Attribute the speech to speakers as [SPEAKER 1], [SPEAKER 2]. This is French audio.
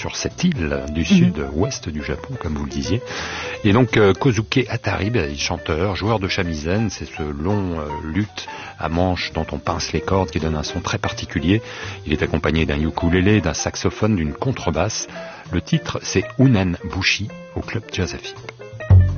[SPEAKER 1] sur cette île du sud-ouest du Japon, comme vous le disiez. Et donc Kozuke Atari, chanteur, joueur de shamisen, c'est ce long luth à manche dont on pince les cordes qui donne un son très particulier. Il est accompagné d'un ukulélé, d'un saxophone, d'une contrebasse. Le titre, c'est Unen Bushi au club Jazz à filles.